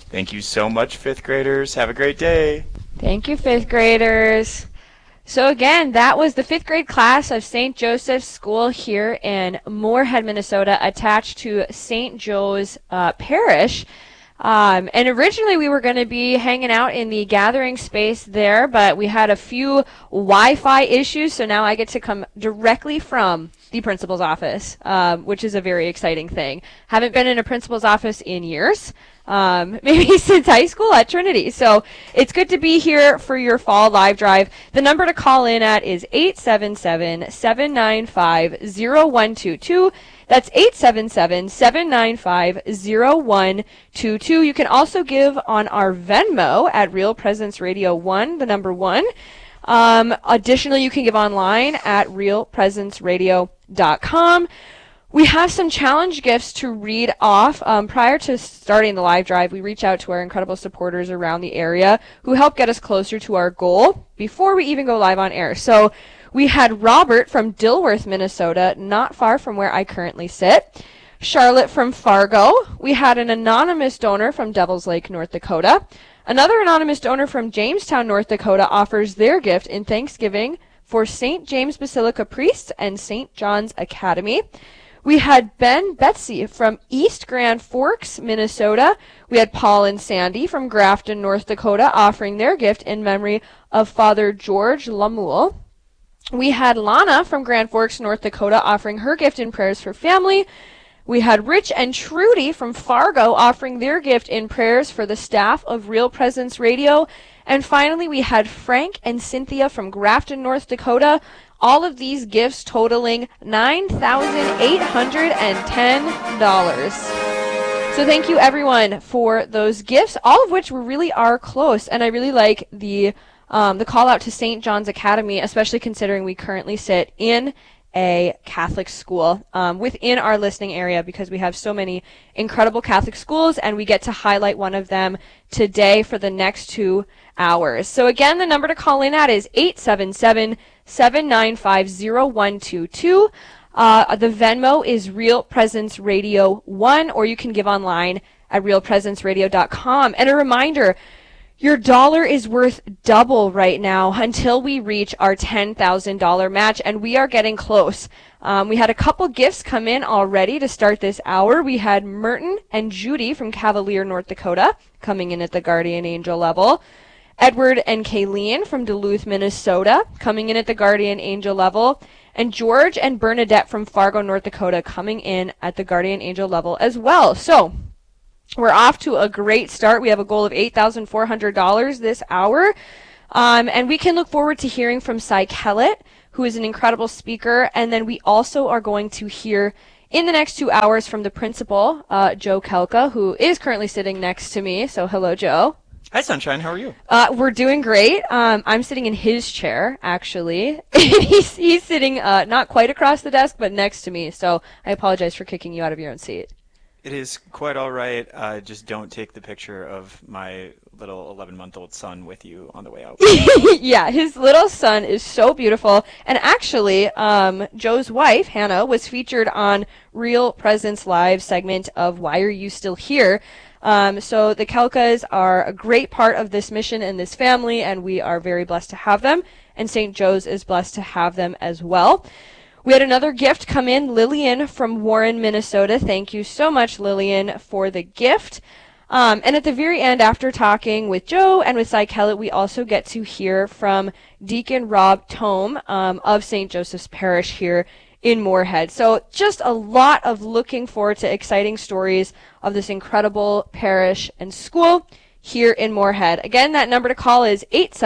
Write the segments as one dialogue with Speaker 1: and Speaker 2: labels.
Speaker 1: Thank you so much, 5th graders. Have a great day.
Speaker 2: Thank you, 5th graders. So again, that was the 5th grade class of St. Joseph's School here in Moorhead, Minnesota, attached to St. Joe's Parish. And originally we were going to be hanging out in the gathering space there, but we had a few Wi-Fi issues, so now I get to come directly from the principal's office, which is a very exciting thing. Haven't been in a principal's office in years, maybe since high school at Trinity. So it's good to be here for your fall live drive. The number to call in at is 877-795-0122. That's 877-795-0122. You can also give on our Venmo at Real Presence Radio 1, the number 1. Additionally, you can give online at realpresenceradio.com. We have some challenge gifts to read off. Prior to starting the live drive, we reach out to our incredible supporters around the area who help get us closer to our goal before we even go live on air. So we had Robert from Dilworth, Minnesota, not far from where I currently sit. Charlotte from Fargo. We had an anonymous donor from Devil's Lake, North Dakota. Another anonymous donor from Jamestown, North Dakota offers their gift in Thanksgiving for St. James Basilica Priests and St. John's Academy. We had Betsy from East Grand Forks, Minnesota. We had Paul and Sandy from Grafton, North Dakota, offering their gift in memory of Father George Lamoule. We had Lana from Grand Forks, North Dakota, offering her gift in prayers for family. We had Rich and Trudy from Fargo offering their gift in prayers for the staff of Real Presence Radio. And finally, we had Frank and Cynthia from Grafton, North Dakota. All of these gifts totaling $9,810. So thank you, everyone, for those gifts, all of which really are close. And I really like the call out to St. John's Academy, especially considering we currently sit in a Catholic school within our listening area, because we have so many incredible Catholic schools, and we get to highlight one of them today for the next 2 hours. So again, the number to call in at is 877-795-0122. The Venmo is Real Presence Radio 1, or you can give online at realpresenceradio.com. And a reminder, your dollar is worth double right now until we reach our $10,000 match, and we are getting close. We had a couple gifts come in already to start this hour. We had Merton and Judy from Cavalier, North Dakota, coming in at the Guardian Angel level. Edward and Kayleen from Duluth, Minnesota, coming in at the Guardian Angel level. And George and Bernadette from Fargo, North Dakota, coming in at the Guardian Angel level as well. So we're off to a great start. We have a goal of $8,400 this hour. And we can look forward to hearing from Cy Kellett, who is an incredible speaker. And then we also are going to hear in the next 2 hours from the principal, Joe Kelka, who is currently sitting next to me. So hello, Joe.
Speaker 1: Hi, Sunshine. How are you?
Speaker 2: We're doing great. I'm sitting in his chair, actually. he's sitting not quite across the desk, but next to me. So I apologize for kicking you out of your own seat.
Speaker 1: It is quite all right. Just don't take the picture of my little 11-month-old son with you on the way out.
Speaker 2: Yeah, his little son is so beautiful. And actually, Joe's wife, Hannah, was featured on Real Presence Live segment of Why Are You Still Here? So the Kelkas are a great part of this mission and this family, and we are very blessed to have them. And St. Joe's is blessed to have them as well. We had another gift come in, Lillian from Warren, Minnesota. Thank you so much, Lillian, for the gift. And at the very end, after talking with Joe and with Cy Kellett, we also get to hear from Deacon Rob Tome of St. Joseph's Parish here in Moorhead. So just a lot of looking forward to exciting stories of this incredible parish and school here in Moorhead. Again, that number to call is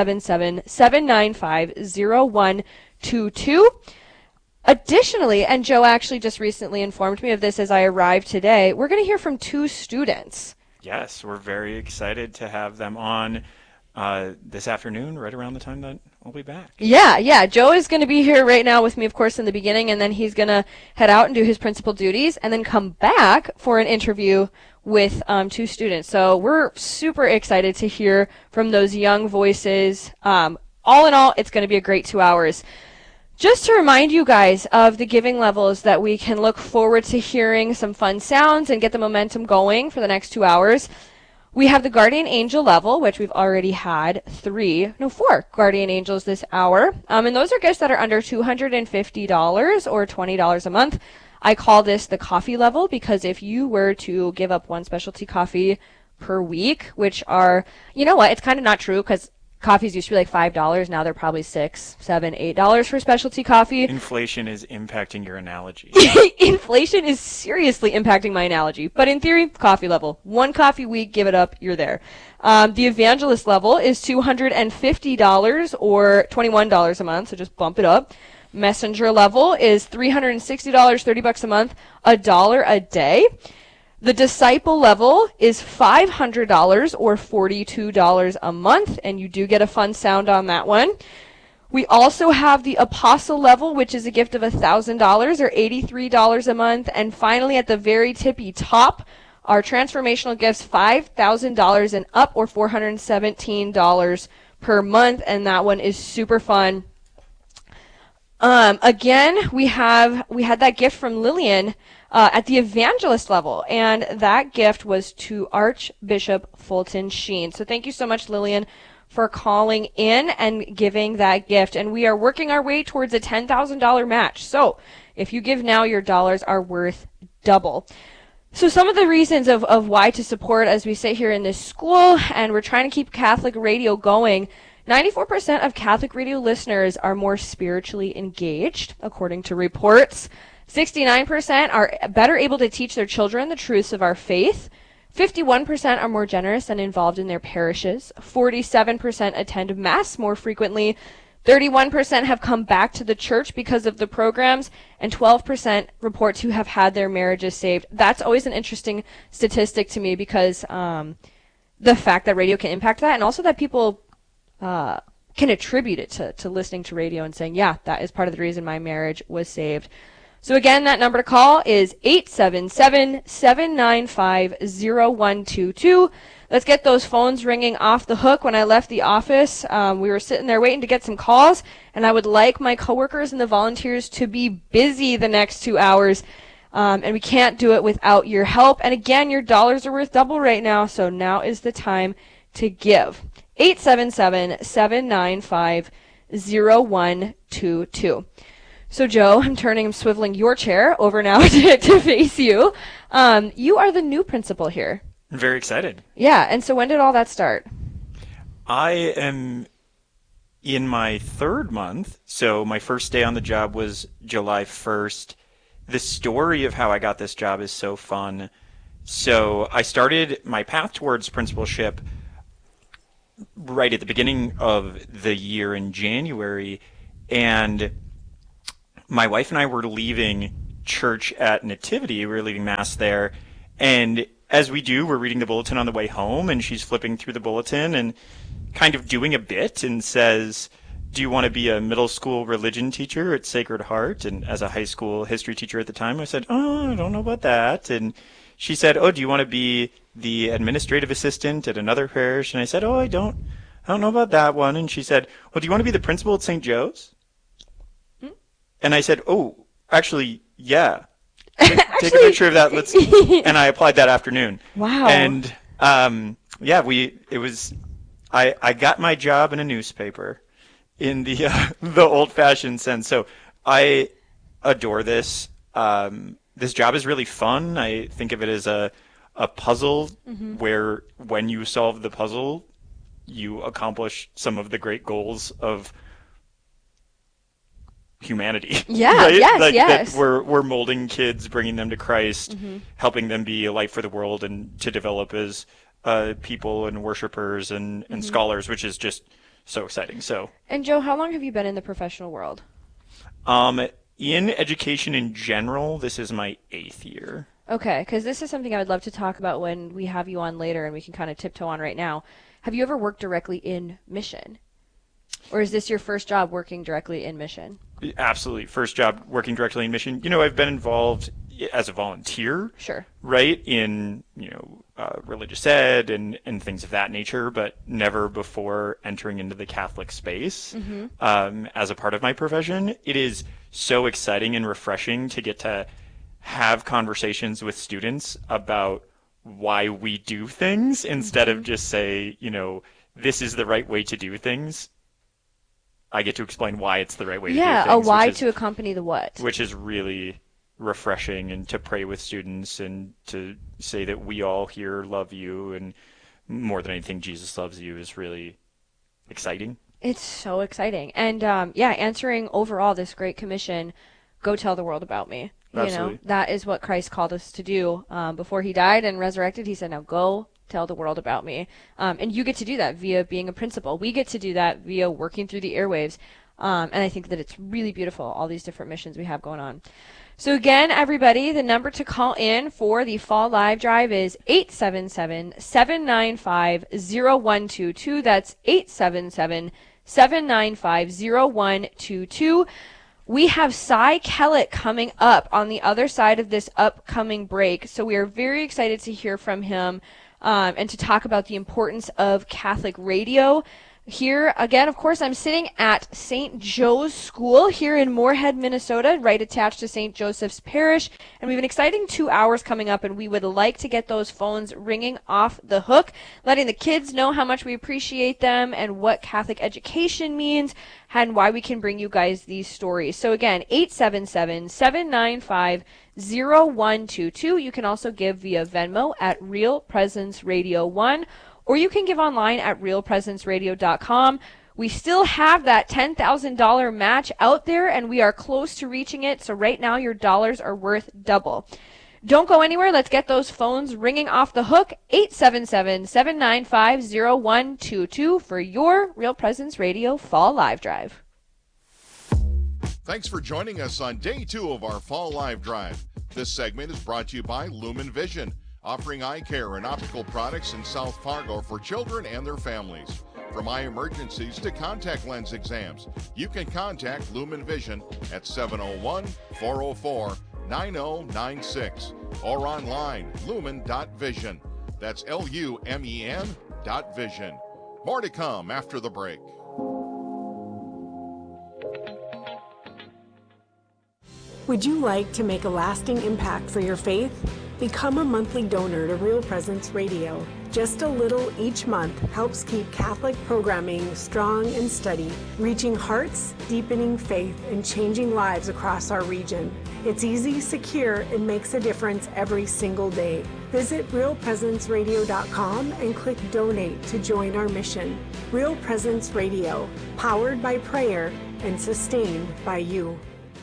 Speaker 2: 877-795-0122. Additionally, and Joe actually just recently informed me of this as I arrived today, we're going to hear from 2 students.
Speaker 1: Yes, we're very excited to have them on this afternoon, right around the time that we'll be back.
Speaker 2: Yeah. Joe is going to be here right now with me, of course, in the beginning, and then he's going to head out and do his principal duties, and then come back for an interview with 2 students. So we're super excited to hear from those young voices. All in all, it's going to be a great 2 hours. Just to remind you guys of the giving levels that we can look forward to hearing some fun sounds and get the momentum going for the next 2 hours. We have the Guardian Angel level, which we've already had four Guardian Angels this hour. And those are gifts that are under $250 or $20 a month. I call this the coffee level because if you were to give up one specialty coffee per week, which are, you know what, it's kind of not true because coffees used to be like $5. Now they're probably $6, $7, $8 for specialty coffee.
Speaker 1: Inflation is impacting your analogy.
Speaker 2: Inflation is seriously impacting my analogy. But in theory, coffee level. One coffee week, give it up, you're there. The evangelist level is $250 or $21 a month, so just bump it up. Messenger level is $360, $30 a month, $1 a day. The disciple level is $500 or $42 a month, and you do get a fun sound on that one. We also have the apostle level, which is a gift of $1,000 or $83 a month. And finally, at the very tippy top, our transformational gifts, $5,000 and up or $417 per month, and that one is super fun. Again, we had that gift from Lillian at the evangelist level, and that gift was to Archbishop Fulton Sheen. So thank you so much, Lillian, for calling in and giving that gift. And we are working our way towards a $10,000 match. So if you give now, your dollars are worth double. So some of the reasons of why to support as we sit here in this school, and we're trying to keep Catholic radio going. 94% of Catholic radio listeners are more spiritually engaged, according to reports. 69% are better able to teach their children the truths of our faith. 51% are more generous and involved in their parishes. 47% attend Mass more frequently. 31% have come back to the church because of the programs, and 12% report to have had their marriages saved. That's always an interesting statistic to me because the fact that radio can impact that, and also that people can attribute it to listening to radio and saying, yeah, that is part of the reason my marriage was saved. So again, that number to call is 877-795-0122. Let's get those phones ringing off the hook. When I left the office, we were sitting there waiting to get some calls, and I would like my coworkers and the volunteers to be busy the next 2 hours. And we can't do it without your help. And again, your dollars are worth double right now, so now is the time to give. 877-795-0122. So, Joe, I'm swiveling your chair over now to face you. You are the new principal here.
Speaker 1: I'm very excited.
Speaker 2: Yeah, and so when did all that start?
Speaker 1: I am in my third month, so my first day on the job was July 1st. The story of how I got this job is so fun. So I started my path towards principalship right at the beginning of the year in January, and my wife and I were leaving church at Nativity. We were leaving Mass there, and as we do, we're reading the bulletin on the way home, and she's flipping through the bulletin and kind of doing a bit and says, do you want to be a middle school religion teacher at Sacred Heart? And as a high school history teacher at the time, I said, oh, I don't know about that. And she said, oh, do you want to be the administrative assistant at another parish? And I said, oh, I don't know about that one. And she said, well, do you want to be the principal at St. Joe's? And I said, oh, actually, yeah. Take a picture of that. And I applied that afternoon.
Speaker 2: Wow.
Speaker 1: And I got my job in a newspaper in the old-fashioned sense. So I adore this. This job is really fun. I think of it as a puzzle where when you solve the puzzle, you accomplish some of the great goals of humanity.
Speaker 2: Yeah,
Speaker 1: right?
Speaker 2: yes.
Speaker 1: That we're molding kids, bringing them to Christ, helping them be a light for the world and to develop as people and worshipers and scholars, which is just so exciting.
Speaker 2: And Joe, how long have you been in the professional world?
Speaker 1: In education in general, this is my 8th year.
Speaker 2: Okay, because this is something I would love to talk about when we have you on later, and we can kind of tiptoe on right now. Have you ever worked directly in mission? Or is this your first job working directly in mission?
Speaker 1: Absolutely. First job working directly in mission. I've been involved as a volunteer.
Speaker 2: Sure.
Speaker 1: Right? In, religious ed and things of that nature, but never before entering into the Catholic space as a part of my profession. It is so exciting and refreshing to get to have conversations with students about why we do things instead of just say, this is the right way to do things. I get to explain why it's the right way to do
Speaker 2: Yeah, a
Speaker 1: things,
Speaker 2: why to accompany the what.
Speaker 1: which is really refreshing, and to pray with students and to say that we all here love you, and more than anything, Jesus loves you is really exciting.
Speaker 2: It's so exciting. And answering overall this great commission, go tell the world about me.
Speaker 1: Absolutely.
Speaker 2: That is what Christ called us to do. Before he died and resurrected, he said, now go tell the world about me. And you get to do that via being a principal. We get to do that via working through the airwaves. And I think that it's really beautiful, all these different missions we have going on. So again, everybody, the number to call in for the Fall Live Drive is 877-795-0122. That's 877-795-0122. We have Cy Kellett coming up on the other side of this upcoming break, so we are very excited to hear from him and to talk about the importance of Catholic radio. Here, again, of course, I'm sitting at St. Joe's School here in Moorhead, Minnesota, right attached to St. Joseph's Parish. And we have an exciting 2 hours coming up, and we would like to get those phones ringing off the hook, letting the kids know how much we appreciate them and what Catholic education means and why we can bring you guys these stories. So again, 877-795-0122. You can also give via Venmo at Real Presence Radio 1. Or you can give online at realpresenceradio.com. We still have that $10,000 match out there, and we are close to reaching it. So right now, your dollars are worth double. Don't go anywhere. Let's get those phones ringing off the hook. 877-795-0122 for your Real Presence Radio Fall Live Drive.
Speaker 3: Thanks for joining us on day 2 of our Fall Live Drive. This segment is brought to you by Lumen Vision, offering eye care and optical products in South Fargo for children and their families. From eye emergencies to contact lens exams, you can contact Lumen Vision at 701-404-9096 or online, lumen.vision. That's LUMEN.vision. More to come after the break.
Speaker 4: Would you like to make a lasting impact for your faith? Become a monthly donor to Real Presence Radio. Just a little each month helps keep Catholic programming strong and steady, reaching hearts, deepening faith, and changing lives across our region. It's easy, secure, and makes a difference every single day. Visit realpresenceradio.com and click Donate to join our mission. Real Presence Radio, powered by prayer and sustained by you.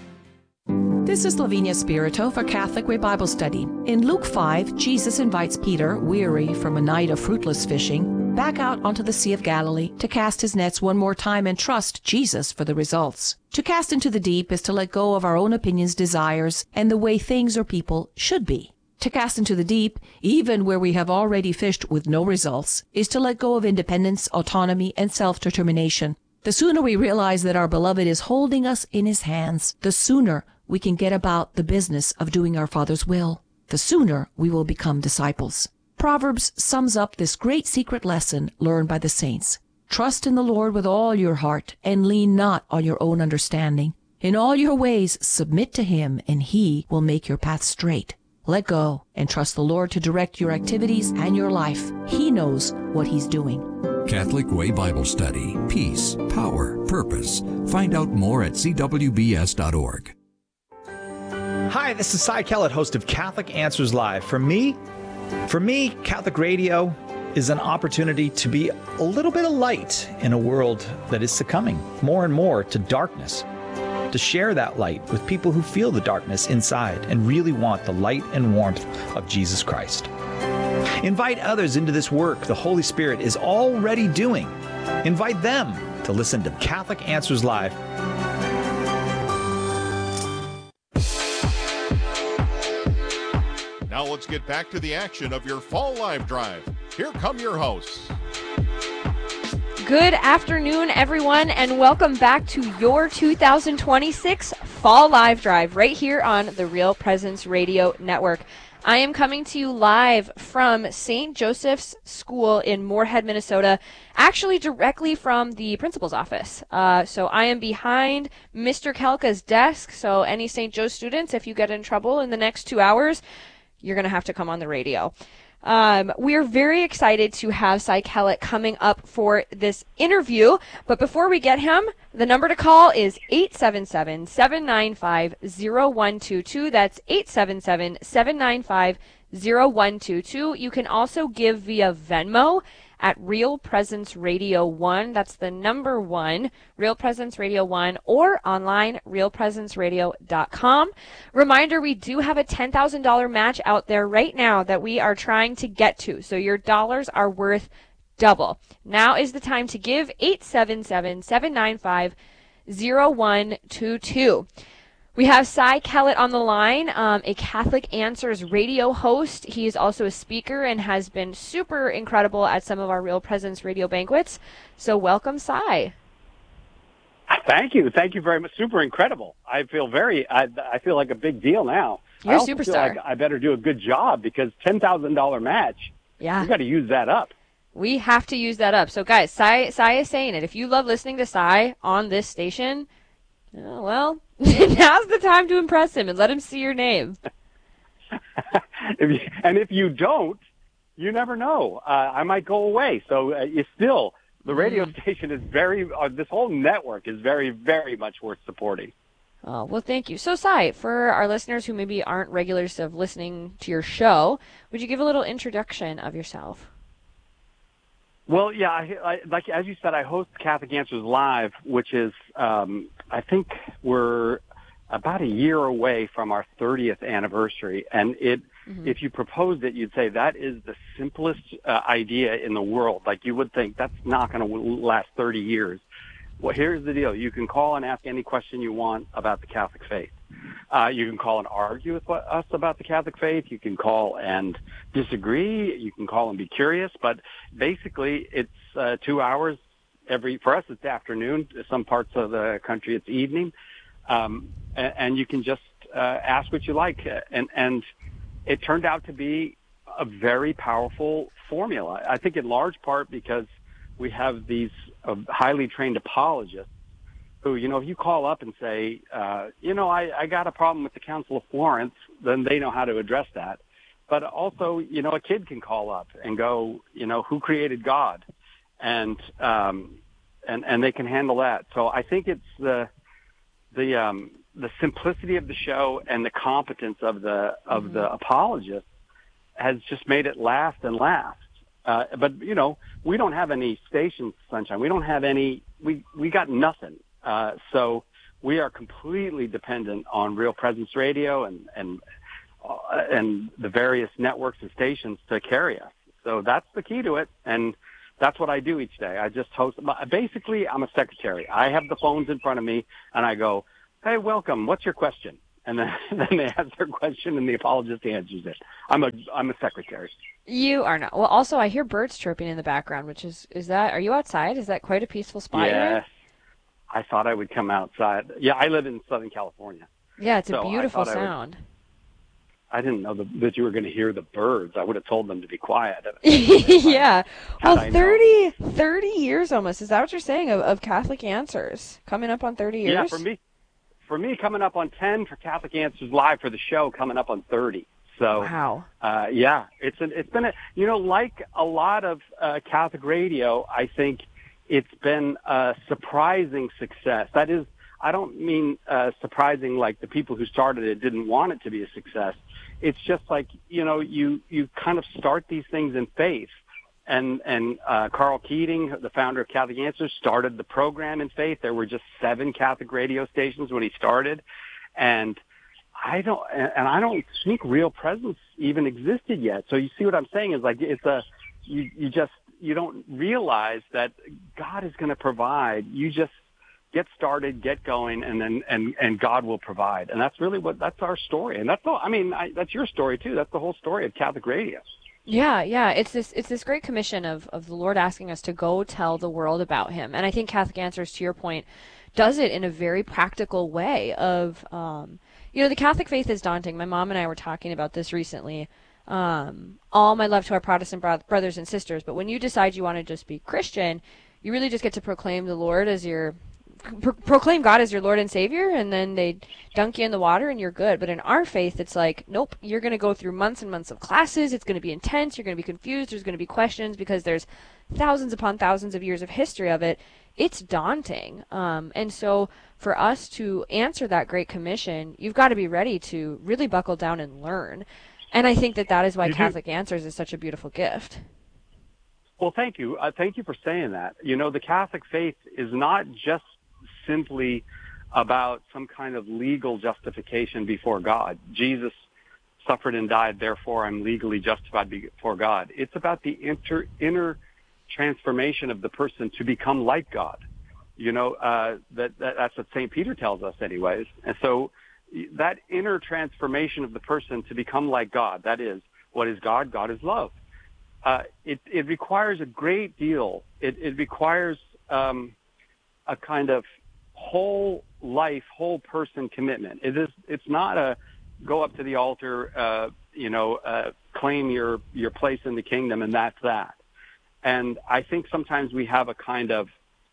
Speaker 5: This is Lavinia Spirito for Catholic Way Bible Study. In Luke 5, Jesus invites Peter, weary from a night of fruitless fishing, back out onto the Sea of Galilee to cast his nets one more time and trust Jesus for the results. To cast into the deep is to let go of our own opinions, desires, and the way things or people should be. To cast into the deep, even where we have already fished with no results, is to let go of independence, autonomy, and self-determination. The sooner we realize that our beloved is holding us in his hands, the sooner we can get about the business of doing our Father's will. The sooner we will become disciples. Proverbs sums up this great secret lesson learned by the saints. Trust in the Lord with all your heart, and lean not on your own understanding. In all your ways submit to him, and he will make your path straight. Let go and trust the Lord to direct your activities and your life. He knows what he's doing.
Speaker 6: Catholic Way Bible Study. Peace, power, purpose. Find out more at cwbs.org.
Speaker 7: Hi, this is Cy Kellett, host of Catholic Answers Live. For me, Catholic radio is an opportunity to be a little bit of light in a world that is succumbing more and more to darkness. To share that light with people who feel the darkness inside and really want the light and warmth of Jesus Christ. Invite others into this work the Holy Spirit is already doing. Invite them to listen to Catholic Answers Live.
Speaker 3: Now let's get back to the action of your Fall Live Drive. Here come your hosts.
Speaker 2: Good afternoon, everyone, and welcome back to your 2026 Fall Live Drive right here on the Real Presence Radio Network. I am coming to you live from St. Joseph's School in Moorhead, Minnesota, actually directly from the principal's office. So I am behind Mr. Kelka's desk, so any St. Joe students, if you get in trouble in the next 2 hours, you're going to have to come on the radio. We are very excited to have Cy Kellett coming up for this interview. But before we get him, the number to call is 877-795-0122. That's 877-795-0122. You can also give via Venmo at Real Presence Radio 1. That's the number 1, Real Presence Radio 1, or online, realpresenceradio.com. Reminder, we do have a $10,000 match out there right now that we are trying to get to, so your dollars are worth double. Now is the time to give, 877-795-0122. We have Cy Kellett on the line, a Catholic Answers radio host. He is also a speaker and has been super incredible at some of our Real Presence radio banquets. So welcome, Cy.
Speaker 8: Thank you. Thank you very much. Super incredible. I feel I feel like a big deal now.
Speaker 2: You're a
Speaker 8: I also
Speaker 2: superstar.
Speaker 8: feel like I better do a good job because $10,000 match.
Speaker 2: Yeah.
Speaker 8: You got to use that up.
Speaker 2: We have to use that up. So guys, Cy is saying it. If you love listening to Cy on this station, well, now's the time to impress him and let him see your name.
Speaker 8: If you don't, you never know. I might go away. So it's still, the radio station is this whole network is very, very much worth supporting.
Speaker 2: Oh, well, thank you. So, Cy, for our listeners who maybe aren't regulars of listening to your show, would you give a little introduction of yourself?
Speaker 8: Well, yeah, I like as you said, I host Catholic Answers Live, which is, I think we're about a year away from our 30th anniversary. And if you proposed it, you'd say that is the simplest idea in the world. Like you would think that's not going to last 30 years. Well, here's the deal. You can call and ask any question you want about the Catholic faith. You can call and argue with us about the Catholic faith. You can call and disagree. You can call and be curious. But basically, it's 2 hours for us, it's afternoon. Some parts of the country, it's evening. And you can just ask what you like. And it turned out to be a very powerful formula. I think in large part because we have these highly trained apologists who, if you call up and say, I got a problem with the Council of Florence, then they know how to address that. But also, a kid can call up and go, who created God? And they can handle that. So I think it's the simplicity of the show and the competence of the apologist has just made it last and last. But we don't have any stations, Sunshine. We don't have any. We got nothing. So we are completely dependent on Real Presence Radio and the various networks and stations to carry us. So that's the key to it, and that's what I do each day. I just host. Basically, I'm a secretary. I have the phones in front of me, and I go, "Hey, welcome. What's your question?" And then they ask their question, and the apologist answers it. I'm a secretary.
Speaker 2: You are not. Well, also, I hear birds chirping in the background, which is that, are you outside? Is that quite a peaceful spot?
Speaker 8: Yes. I thought I would come outside. Yeah, I live in Southern California.
Speaker 2: Yeah, it's a beautiful sound.
Speaker 8: I didn't know that you were going to hear the birds. I would have told them to be quiet.
Speaker 2: Yeah. Well, 30 years almost. Is that what you're saying of Catholic Answers? Coming up on 30 years?
Speaker 8: Yeah, for me, coming up on 10 for Catholic Answers Live for the show, coming up on 30. So,
Speaker 2: wow.
Speaker 8: Yeah, it's been like a lot of Catholic radio, I think it's been a surprising success. That is, I don't mean surprising like the people who started it didn't want it to be a success. It's just like, you kind of start these things in faith. And Carl Keating, the founder of Catholic Answers, started the program in faith. There were just 7 Catholic radio stations when he started. And I don't think Real Presence even existed yet. So you see what I'm saying is like, you don't realize that God is going to provide. You just get started, get going, and God will provide. And that's really that's our story. And that's all. I mean, that's your story too. That's the whole story of Catholic radio.
Speaker 2: Yeah. It's this great commission of the Lord asking us to go tell the world about Him. And I think Catholic Answers, to your point, does it in a very practical way of, the Catholic faith is daunting. My mom and I were talking about this recently. All my love to our Protestant brothers and sisters, but when you decide you want to just be Christian, you really just get to proclaim the Lord as your proclaim God as your Lord and Savior, and then they dunk you in the water and you're good. But in our faith, it's like, nope, you're going to go through months and months of classes. It's going to be intense. You're going to be confused. There's going to be questions because there's thousands upon thousands of years of history of it. It's daunting. And so for us to answer that Great Commission, you've got to be ready to really buckle down and learn. And I think that is why Catholic Answers is such a beautiful gift.
Speaker 8: Well, thank you. Thank you for saying that. You know, the Catholic faith is not just simply about some kind of legal justification before God. Jesus suffered and died, therefore I'm legally justified before God. It's about the inner transformation of the person to become like God. You know, that's what St. Peter tells us anyways. And so that inner transformation of the person to become like God, that is, what is God? God is love. It requires a great deal. It requires a kind of whole life, whole person commitment. It's not a go up to the altar, claim your place in the kingdom, and that's that. And I think sometimes we have a kind of,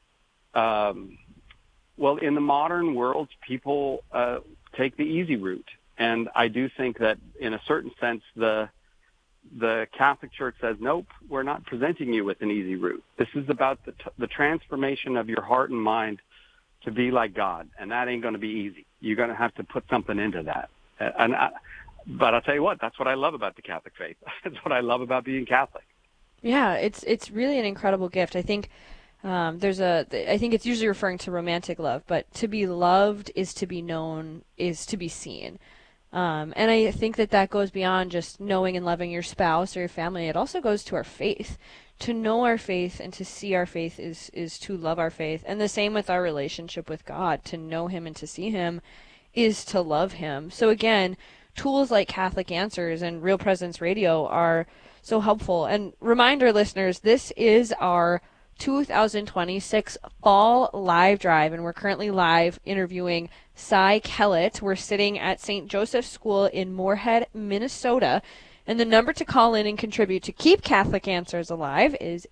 Speaker 8: in the modern world, people take the easy route. And I do think that in a certain sense, the Catholic Church says, nope, we're not presenting you with an easy route. This is about the transformation of your heart and mind to be like God, and that ain't going to be easy. You're going to have to put something into that. But I'll tell you what, that's what I love about the Catholic faith. That's what I love about being Catholic.
Speaker 2: Yeah, it's really an incredible gift. I think I think it's usually referring to romantic love, but to be loved is to be known, is to be seen. And I think that goes beyond just knowing and loving your spouse or your family. It also goes to our faith. To know our faith and to see our faith is to love our faith. And the same with our relationship with God. To know Him and to see Him is to love Him. So again, tools like Catholic Answers and Real Presence Radio are so helpful. And reminder, listeners, this is our 2026 Fall Live Drive, and we're currently live interviewing Cy Kellett. We're sitting at St. Joseph's School in Moorhead, Minnesota. And the number to call in and contribute to keep Catholic Answers alive is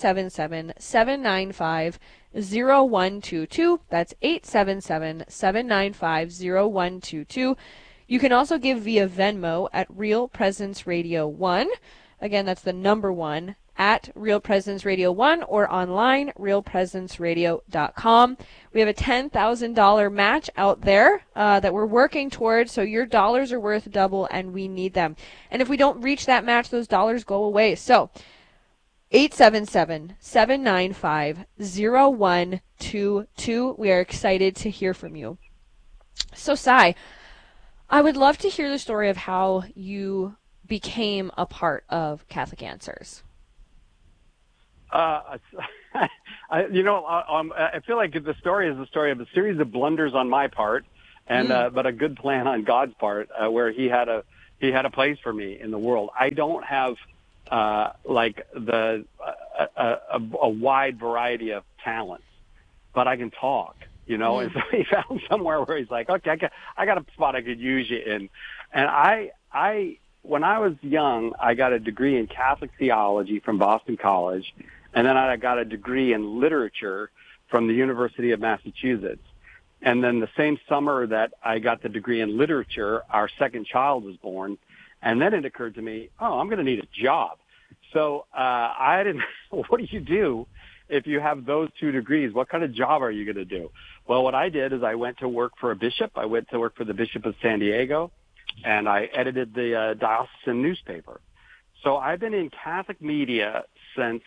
Speaker 2: 877-795-0122. That's 877-795-0122. You can also give via Venmo at Real Presence Radio 1. Again, that's the number 1 at Real Presence Radio 1 or online, realpresenceradio.com. We have a $10,000 match out there that we're working towards, so your dollars are worth double, and we need them. And if we don't reach that match, those dollars go away. So 877-795-0122. We are excited to hear from you. So, Cy, I would love to hear the story of how you became a part of Catholic Answers.
Speaker 8: I feel like the story is the story of a series of blunders on my part, and but a good plan on God's part, where He had a place for me in the world. I don't have a wide variety of talents, but I can talk, And so He found somewhere where He's like, okay, I got a spot I could use you in, and I when I was young, I got a degree in Catholic theology from Boston College. And then I got a degree in literature from the University of Massachusetts. And then the same summer that I got the degree in literature, our second child was born. And then it occurred to me, I'm going to need a job. So what do you do if you have those two degrees? What kind of job are you going to do? Well, what I did is I went to work for a bishop. I went to work for the Bishop of San Diego, and I edited the diocesan newspaper. So I've been in Catholic media since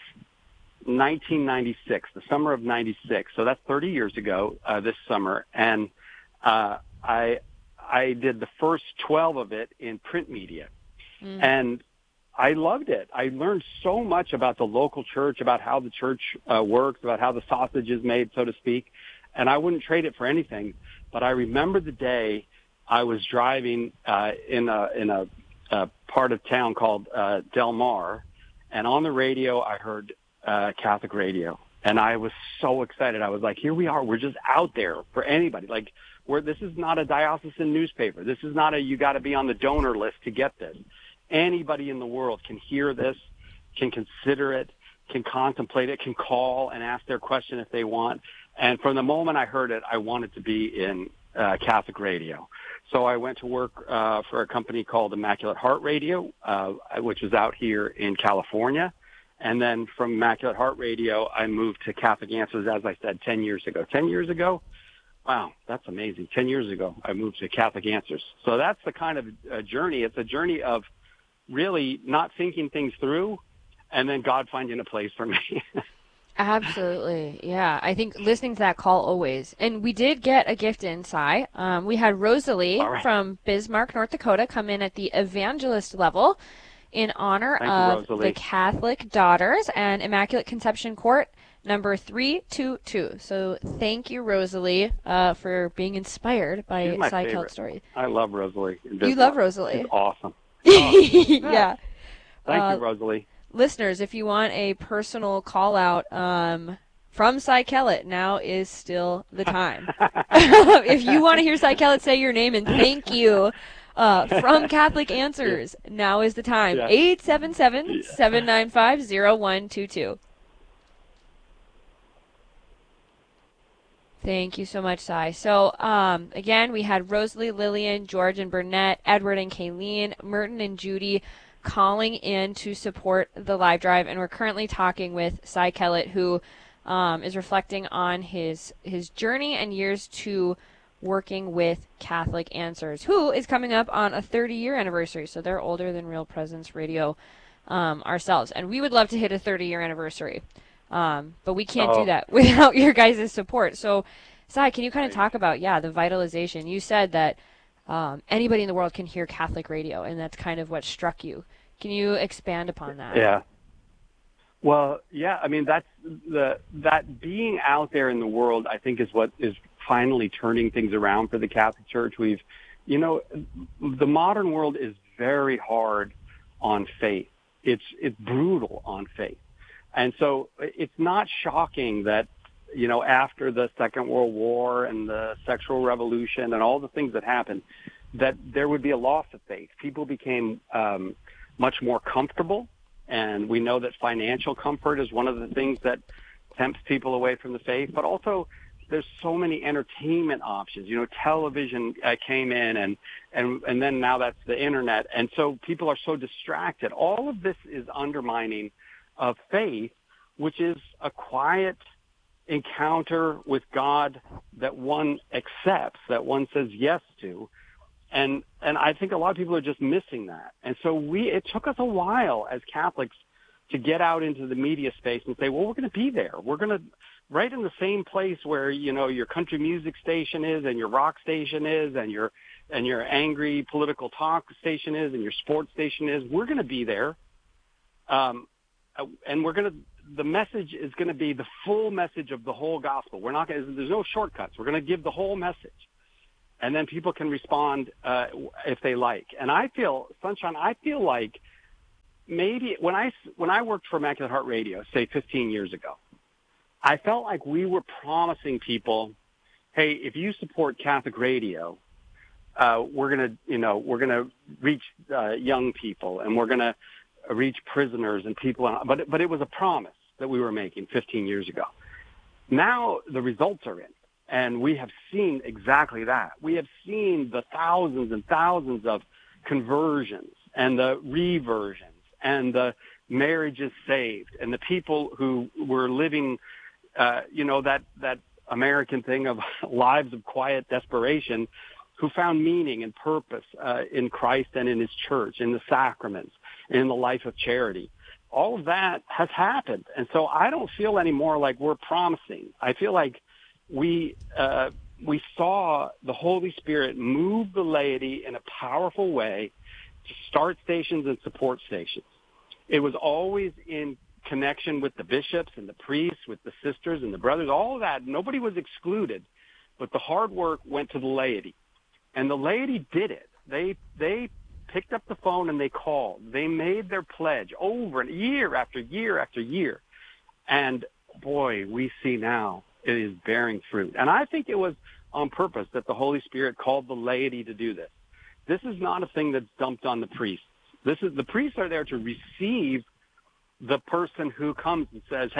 Speaker 8: 1996, the summer of 96. So that's 30 years ago this summer. And I did the first 12 of it in print media. And I loved it. I learned so much about the local church, about how the church works, about how the sausage is made, so to speak. And I wouldn't trade it for anything. But I remember the day I was driving in a part of town called Del Mar. And on the radio, I heard Catholic radio, and I was so excited. I was like, here we are. We're just out there for anybody. Like, this is not a diocesan newspaper. This is not you got to be on the donor list to get this. Anybody in the world can hear this, can consider it, can contemplate it, can call and ask their question if they want. And from the moment I heard it, I wanted to be in Catholic radio. So I went to work for a company called Immaculate Heart Radio, which is out here in California. And then from Immaculate Heart Radio, I moved to Catholic Answers, as I said, 10 years ago. 10 years ago? Wow, that's amazing. 10 years ago, I moved to Catholic Answers. So that's the kind of journey. It's a journey of really not thinking things through and then God finding a place for me.
Speaker 2: Absolutely. Yeah. I think listening to that call always. And we did get a gift in, Cy. We had Rosalie from Bismarck, North Dakota come in at the evangelist level in honor of the Catholic Daughters and Immaculate Conception Court number 322. So thank you, Rosalie, for being inspired by Cy Kellett's story.
Speaker 8: I love Rosalie.
Speaker 2: You love Rosalie.
Speaker 8: She's awesome.
Speaker 2: Yeah.
Speaker 8: Thank you, Rosalie.
Speaker 2: Listeners, if you want a personal call out from Cy Kellett, now is still the time. If you want to hear Cy Kellett say your name and thank you from Catholic Answers, now is the time. 877-795-0122. Thank you so much, Cy. So, again, we had Rosalie, Lillian, George and Burnett, Edward and Kayleen, Merton and Judy calling in to support the live drive, and we're currently talking with Cy Kellett, who is reflecting on his journey and years to working with Catholic Answers, who is coming up on a 30-year anniversary, so they're older than Real Presence Radio ourselves, and we would love to hit a 30-year anniversary, but we can't do that without your guys' support. So, Cy, can you kind of talk about, the vitalization? You said that anybody in the world can hear Catholic radio, and that's kind of what struck you. Can you expand upon that?
Speaker 8: Yeah. Well, I mean, that's that being out there in the world, I think, is what is finally turning things around for the Catholic Church. The modern world is very hard on faith. It's brutal on faith. And so it's not shocking that, after the Second World War and the sexual revolution and all the things that happened, that there would be a loss of faith. People became much more comfortable, and we know that financial comfort is one of the things that tempts people away from the faith. But also, there's so many entertainment options. Television came in, and then now that's the internet, and so people are so distracted. All of this is undermining of faith, which is a quiet encounter with God that one accepts, that one says yes to. And I think a lot of people are just missing that. And so it took us a while as Catholics to get out into the media space and say, well, we're going to be there. We're going to, right in the same place where, your country music station is and your rock station is and your angry political talk station is and your sports station is. We're going to be there. And the message is going to be the full message of the whole gospel. There's no shortcuts. We're going to give the whole message. And then people can respond if they like. And I feel like maybe when I worked for Immaculate Heart Radio, say 15 years ago, I felt like we were promising people, hey, if you support Catholic radio, we're gonna reach young people, and we're gonna reach prisoners and people. But it was a promise that we were making 15 years ago. Now the results are in. And we have seen exactly that. We have seen the thousands and thousands of conversions and the reversions and the marriages saved and the people who were living, that American thing of lives of quiet desperation, who found meaning and purpose in Christ and in his church, in the sacraments, in the life of charity. All of that has happened. And so I don't feel anymore like we're promising. I feel like we saw the Holy Spirit move the laity in a powerful way to start stations and support stations. It was always in connection with the bishops and the priests, with the sisters and the brothers, all of that. Nobody was excluded, but the hard work went to the laity. And the laity did it. They picked up the phone and they called. They made their pledge over and year after year after year. And boy, we see now it is bearing fruit. And I think it was on purpose that the Holy Spirit called the laity to do this. This is not a thing that's dumped on the priests. The priests are there to receive the person who comes and says, hey,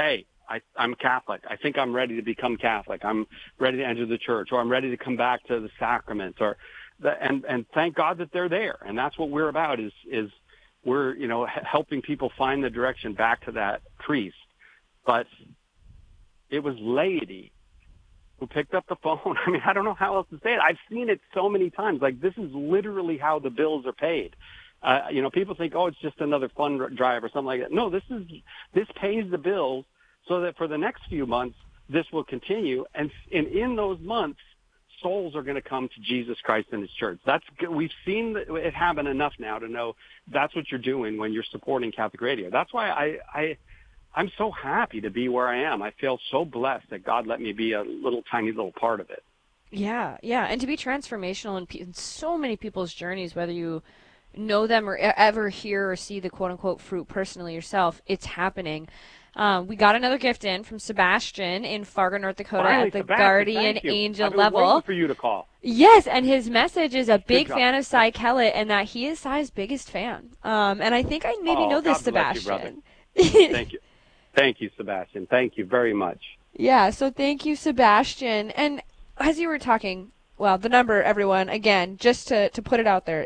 Speaker 8: I'm Catholic. I think I'm ready to become Catholic. I'm ready to enter the church, or I'm ready to come back to the sacraments, and thank God that they're there. And that's what we're about is we're, helping people find the direction back to that priest. But it was laity who picked up the phone. I mean, I don't know how else to say it. I've seen it so many times. Like, this is literally how the bills are paid. People think, oh, it's just another fund drive or something like that. No, this pays the bills so that for the next few months, this will continue. And in those months, souls are going to come to Jesus Christ and his church. We've seen it happen enough now to know that's what you're doing when you're supporting Catholic Radio. That's why I'm so happy to be where I am. I feel so blessed that God let me be a tiny little part of it.
Speaker 2: Yeah, and to be transformational in so many people's journeys, whether you know them or ever hear or see the quote-unquote fruit personally yourself, it's happening. We got another gift in from Sebastian in Fargo, North Dakota.
Speaker 8: Finally,
Speaker 2: at the
Speaker 8: Sebastian,
Speaker 2: Guardian Angel
Speaker 8: I've been
Speaker 2: level.
Speaker 8: waiting for you to call.
Speaker 2: Yes, and his message is a big
Speaker 8: job.
Speaker 2: fan of Cy Kellett and that he is Cy's biggest fan. And I think I maybe know this,
Speaker 8: God bless
Speaker 2: Sebastian.
Speaker 8: you, brother. Thank you. Thank you, Sebastian. Thank you very much.
Speaker 2: Yeah, so thank you, Sebastian. And as you were talking, well, the number, everyone, again, just to put it out there,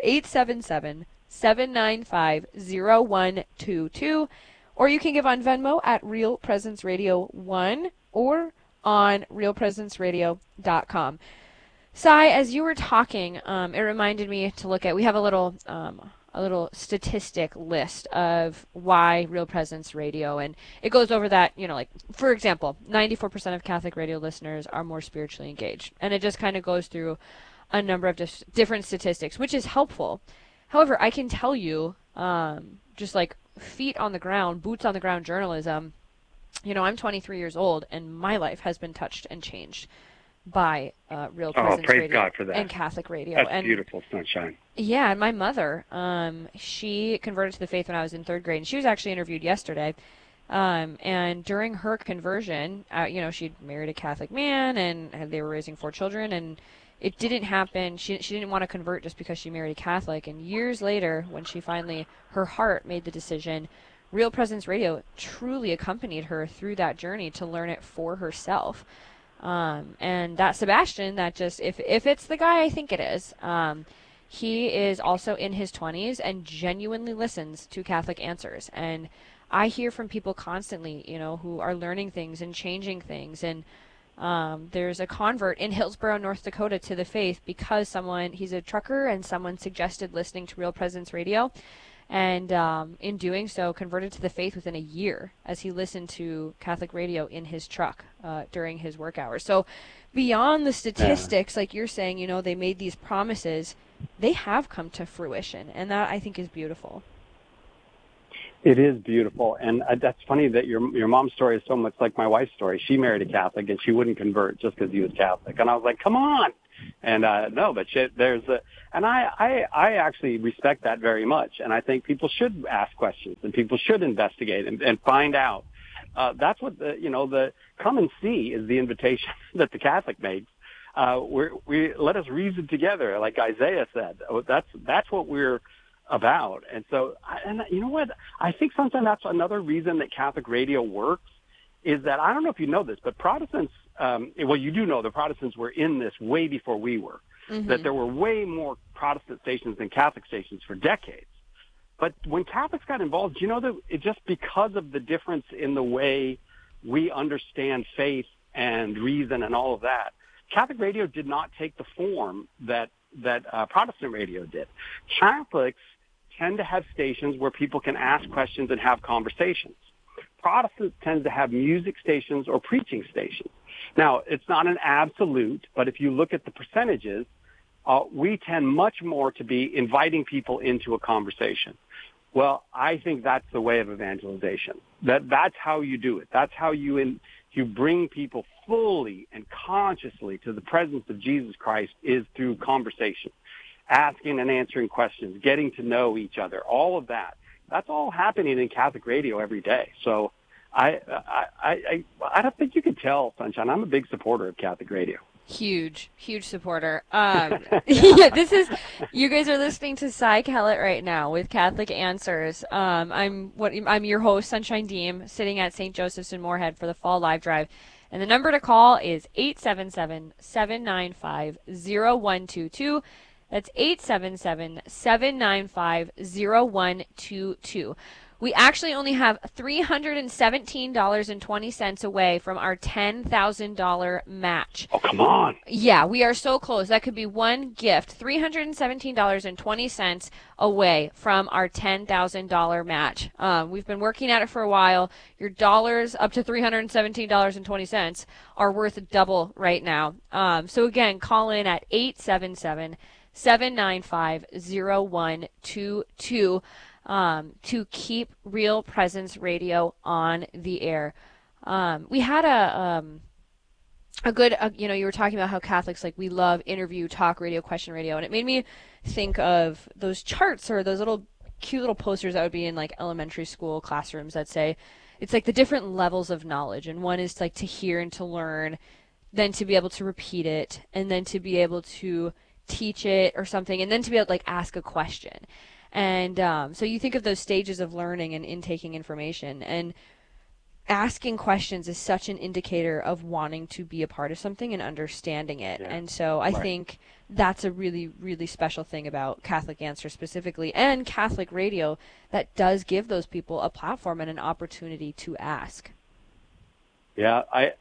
Speaker 2: 877-795-0122. Or you can give on Venmo at Real Presence Radio 1 or on realpresenceradio.com. Cy, as you were talking, it reminded me to look at, we have a little statistic list of why Real Presence Radio, and it goes over that, like, for example, 94% of Catholic radio listeners are more spiritually engaged, and it just kind of goes through a number of different statistics, which is helpful. However, I can tell you, just like feet on the ground, boots on the ground journalism, I'm 23 years old, and my life has been touched and changed by Real Presence
Speaker 8: praise
Speaker 2: Radio
Speaker 8: God for that.
Speaker 2: And Catholic Radio.
Speaker 8: That's beautiful, Sunshine.
Speaker 2: Yeah, and my mother, she converted to the faith when I was in third grade, and she was actually interviewed yesterday. And during her conversion, she'd married a Catholic man, and they were raising 4 children, and it didn't happen. She didn't want to convert just because she married a Catholic. And years later, when she finally, her heart made the decision, Real Presence Radio truly accompanied her through that journey to learn it for herself. And that Sebastian, that just, if it's the guy I think it is, he is also in his 20s and genuinely listens to Catholic Answers. And I hear from people constantly, who are learning things and changing things. And there's a convert in Hillsborough, North Dakota to the faith because he's a trucker, and someone suggested listening to Real Presence Radio. And in doing so, converted to the faith within a year as he listened to Catholic radio in his truck during his work hours. So beyond the statistics, like you're saying, they made these promises, they have come to fruition. And that, I think, is beautiful.
Speaker 8: It is beautiful. And that's funny that your mom's story is so much like my wife's story. She married a Catholic, and she wouldn't convert just because he was Catholic. And I was like, come on. And no, but and I actually respect that very much. And I think people should ask questions, and people should investigate and find out. That's what the come and see is the invitation that the Catholic makes. We let us reason together, like Isaiah said. That's what we're about. And so, and you know what? I think sometimes that's another reason that Catholic radio works is that, I don't know if you know this, but Protestants, well, you do know the Protestants were in this way before we were, that there were way more Protestant stations than Catholic stations for decades. But when Catholics got involved, that just because of the difference in the way we understand faith and reason and all of that, Catholic radio did not take the form that Protestant radio did. Catholics tend to have stations where people can ask questions and have conversations. Protestants tend to have music stations or preaching stations. Now, it's not an absolute, but if you look at the percentages, we tend much more to be inviting people into a conversation. Well, I think that's the way of evangelization. That's how you do it. That's how you bring people fully and consciously to the presence of Jesus Christ is through conversation, asking and answering questions, getting to know each other, all of that. That's all happening in Catholic radio every day. So I don't think you can tell, Sunshine. I'm a big supporter of Catholic radio.
Speaker 2: Huge supporter. Yeah, you guys are listening to Cy Kellett right now with Catholic Answers. I'm your host, Sunshine Deem, sitting at St. Joseph's in Moorhead for the Fall Live Drive. And the number to call is 877-795-0122. That's 877-795-0122. We actually only have $317.20 away from our $10,000 match.
Speaker 8: Oh, come on.
Speaker 2: Yeah, we are so close. That could be one gift. $317.20 away from our $10,000 match. We've been working at it for a while. Your dollars up to $317.20 are worth double right now. So again, call in at 877-795-0122. To keep Real Presence Radio on the air. We had a good, you were talking about how Catholics, like, we love interview, talk radio, question radio, and it made me think of those charts or those cute little posters that would be in, like, elementary school classrooms that say, it's like the different levels of knowledge, and one is, like, to hear and to learn, then to be able to repeat it, and then to be able to teach it or something, and then to be able to, like, ask a question. And so you think of those stages of learning and intaking information, and asking questions is such an indicator of wanting to be a part of something and understanding it. Yeah. And so I think that's a really, really special thing about Catholic Answers specifically, and Catholic radio, that does give those people a platform and an opportunity to ask.
Speaker 8: Yeah, I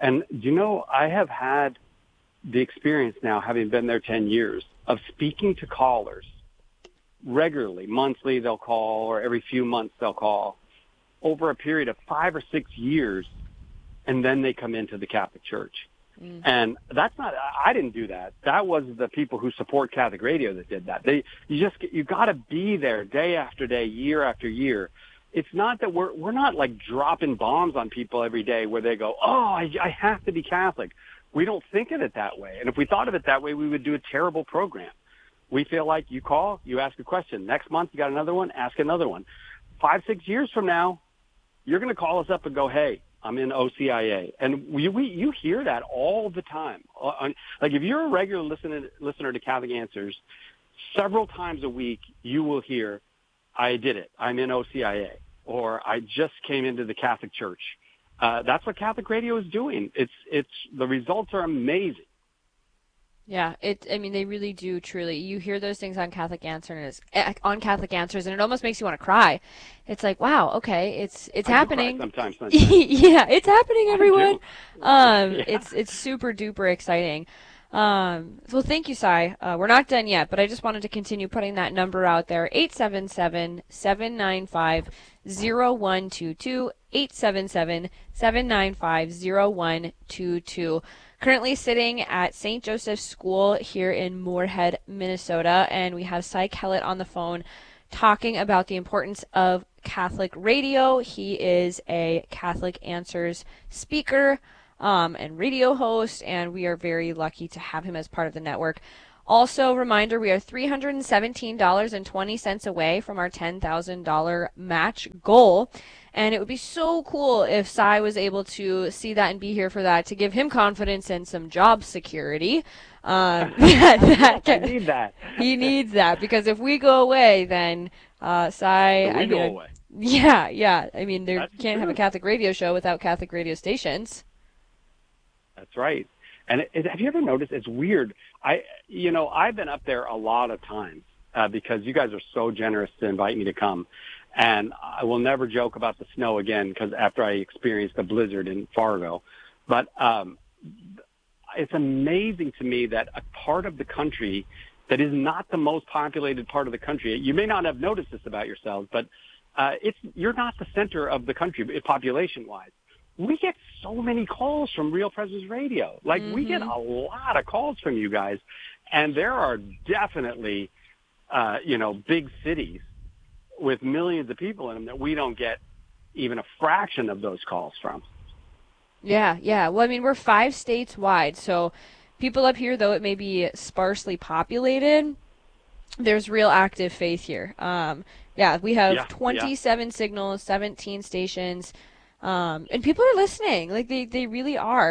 Speaker 8: have had the experience now, having been there 10 years, of speaking to callers regularly. Monthly they'll call, or every few months they'll call, over a period of 5 or 6 years, and then they come into the Catholic Church. And that's not, I didn't do that. That was the people who support Catholic radio that did that. You got to be there day after day, year after year. It's not that we're not like dropping bombs on people every day where they go, oh, I have to be Catholic. We don't think of it that way. And if we thought of it that way, we would do a terrible program. We feel like you call, you ask a question. Next month, you got another one, ask another one. 5, 6 years from now, you're going to call us up and go, hey, I'm in OCIA. And you hear that all the time. Like, if you're a regular listener to Catholic Answers, several times a week you will hear, I did it, I'm in OCIA, or I just came into the Catholic Church. That's what Catholic radio is doing. The results are amazing.
Speaker 2: Yeah, they really do, truly. You hear those things on Catholic Answers, and it almost makes you want to cry. It's like, wow, okay, it's happening.
Speaker 8: Sometimes.
Speaker 2: Yeah, it's happening, everyone.
Speaker 8: Yeah.
Speaker 2: It's super duper exciting. Well, thank you, Cy. We're not done yet, but I just wanted to continue putting that number out there: 877-795-0122. 877-795-0122. Currently sitting at St. Joseph's School here in Moorhead, Minnesota, and we have Cy Kellett on the phone talking about the importance of Catholic radio. He is a Catholic Answers speaker and radio host, and we are very lucky to have him as part of the network. Also, reminder, we are $317.20 away from our $10,000 match goal. And it would be so cool if Cy was able to see that and be here for that, to give him confidence and some job security.
Speaker 8: I need that.
Speaker 2: He needs that, because if we go away, then Cy...
Speaker 8: go away.
Speaker 2: Yeah. I mean, you can't
Speaker 8: true.
Speaker 2: have a Catholic radio show without Catholic radio stations.
Speaker 8: That's right. And have you ever noticed, it's weird, I've been up there a lot of times because you guys are so generous to invite me to come. And I will never joke about the snow again, because after I experienced a blizzard in Fargo. But it's amazing to me that a part of the country that is not the most populated part of the country, you may not have noticed this about yourselves, but you're not the center of the country population-wise. We get so many calls from Real Presence Radio. Like, we get a lot of calls from you guys, and there are definitely, big cities with millions of people in them that we don't get even a fraction of those calls from.
Speaker 2: Yeah. Well, I mean, we're 5 states wide, so people up here, though it may be sparsely populated, there's real active faith here. We have 27 signals, 17 stations. And people are listening. Like, they really are.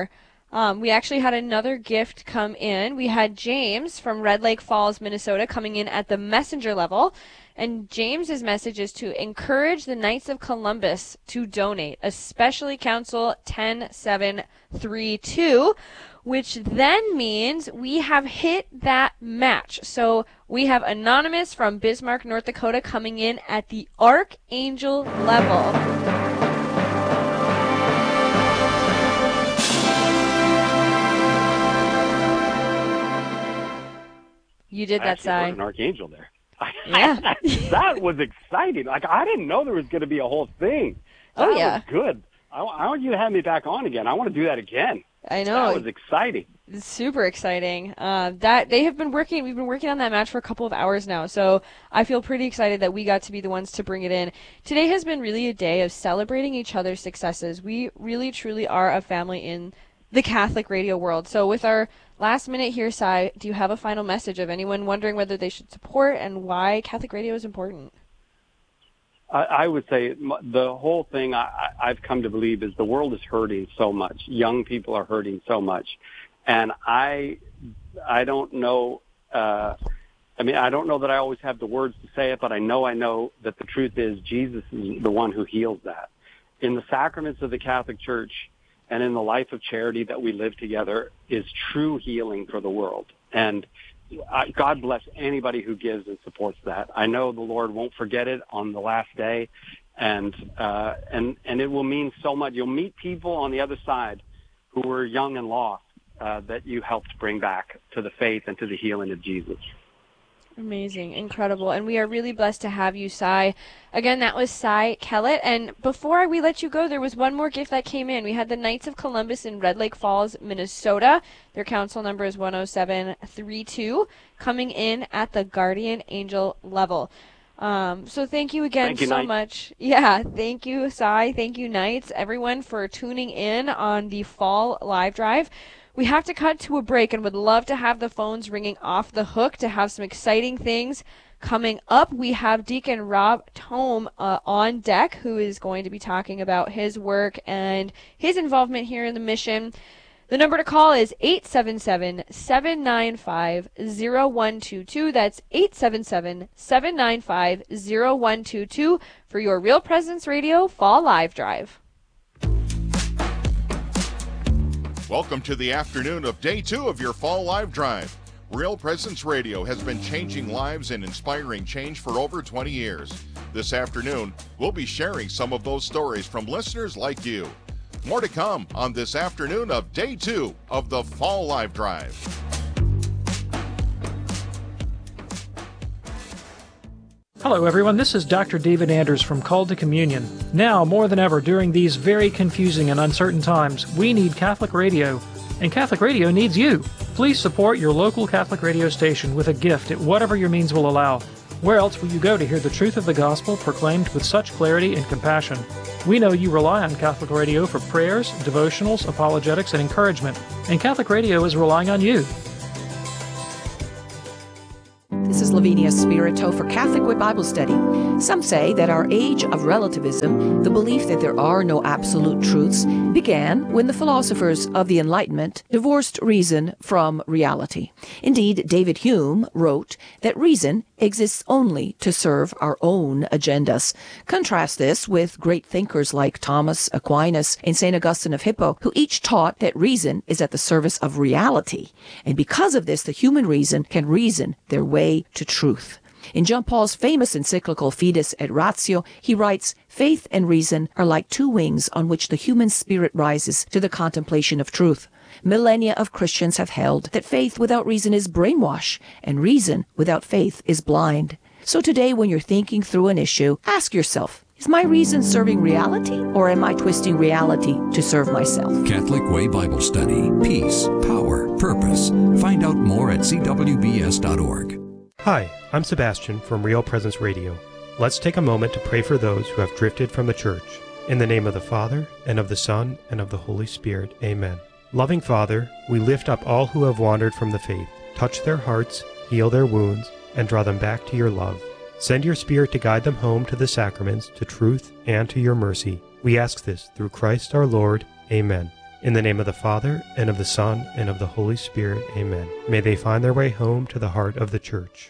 Speaker 2: We actually had another gift come in. We had James from Red Lake Falls, Minnesota, coming in at the messenger level. And James's message is to encourage the Knights of Columbus to donate, especially Council 10732, which then means we have hit that match. So we have Anonymous from Bismarck, North Dakota, coming in at the Archangel level. You did that, Si.
Speaker 8: An archangel there.
Speaker 2: Yeah.
Speaker 8: That was exciting. Like, I didn't know there was going to be a whole thing. That was good. I want you to have me back on again. I want to do that again.
Speaker 2: I know.
Speaker 8: That was exciting.
Speaker 2: It's super exciting. That they have been working. We've been working on that match for a couple of hours now, so I feel pretty excited that we got to be the ones to bring it in. Today has been really a day of celebrating each other's successes. We really, truly are a family in the Catholic radio world. So with our last minute here, Si, do you have a final message of anyone wondering whether they should support and why Catholic radio is important?
Speaker 8: I would say the whole thing I've come to believe is the world is hurting so much. Young people are hurting so much. And I don't know, I don't know that I always have the words to say it, but I know that the truth is Jesus is the one who heals that. In the sacraments of the Catholic Church and in the life of charity that we live together is true healing for the world. And God bless anybody who gives and supports that. I know the Lord won't forget it on the last day, and it will mean so much. You'll meet people on the other side who were young and lost that you helped bring back to the faith and to the healing of Jesus.
Speaker 2: Amazing, incredible, and we are really blessed to have you, Si. Again, that was Si Kellett, and before we let you go, there was one more gift that came in. We had the Knights of Columbus in Red Lake Falls, Minnesota. Their council number is 10732, coming in at the Guardian Angel level. So thank you again so much. Yeah, thank you, Si. Thank you, Knights, everyone, for tuning in on the Fall Live Drive. We have to cut to a break and would love to have the phones ringing off the hook to have some exciting things coming up. We have Deacon Rob Tome on deck, who is going to be talking about his work and his involvement here in the mission. The number to call is 877-795-0122. That's 877-795-0122 for your Real Presence Radio Fall Live Drive.
Speaker 3: Welcome to the afternoon of day 2 of your Fall Live Drive. Real Presence Radio has been changing lives and inspiring change for over 20 years. This afternoon, we'll be sharing some of those stories from listeners like you. More to come on this afternoon of day 2 of the Fall Live Drive.
Speaker 9: Hello everyone, this is Dr. David Anders from Called to Communion. Now, more than ever, during these very confusing and uncertain times, we need Catholic radio, and Catholic radio needs you. Please support your local Catholic radio station with a gift at whatever your means will allow. Where else will you go to hear the truth of the gospel proclaimed with such clarity and compassion? We know you rely on Catholic radio for prayers, devotionals, apologetics, and encouragement, and Catholic radio is relying on you.
Speaker 5: This is Lavinia Spirito for Catholic Way Bible Study. Some say that our age of relativism, the belief that there are no absolute truths, began when the philosophers of the Enlightenment divorced reason from reality. Indeed, David Hume wrote that reason exists only to serve our own agendas. Contrast this with great thinkers like Thomas Aquinas and St. Augustine of Hippo, who each taught that reason is at the service of reality. And because of this, the human reason can reason their way to truth. In John Paul's famous encyclical Fides et Ratio, he writes, "Faith and reason are like two wings on which the human spirit rises to the contemplation of truth. Millennia of Christians have held that faith without reason is brainwash, and reason without faith is blind. So today, when you're thinking through an issue, ask yourself, is my reason serving reality, or am I twisting reality to serve myself?"
Speaker 6: Catholic Way Bible Study. Peace, power, purpose. Find out more at cwbs.org.
Speaker 10: Hi, I'm Sebastian from Real Presence Radio. Let's take a moment to pray for those who have drifted from the church. In the name of the Father, and of the Son, and of the Holy Spirit. Amen. Loving Father, we lift up all who have wandered from the faith. Touch their hearts, heal their wounds, and draw them back to your love. Send your Spirit to guide them home to the sacraments, to truth, and to your mercy. We ask this through Christ our Lord. Amen. In the name of the Father, and of the Son, and of the Holy Spirit, amen. May they find their way home to the heart of the church.